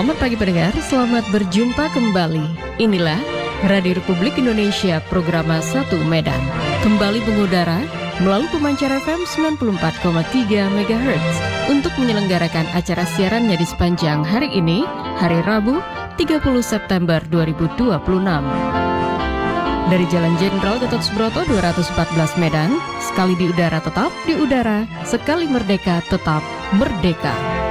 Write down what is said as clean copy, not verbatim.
Selamat pagi pendengar, selamat berjumpa kembali. Inilah Radio Republik Indonesia program 1 Medan. Kembali mengudara melalui pemancar FM 94,3 MHz untuk menyelenggarakan acara siarannya di sepanjang hari ini, hari Rabu 30 September 2026. Dari Jalan Jenderal Gatot Subroto 214 Medan, sekali di udara tetap di udara, sekali merdeka tetap merdeka.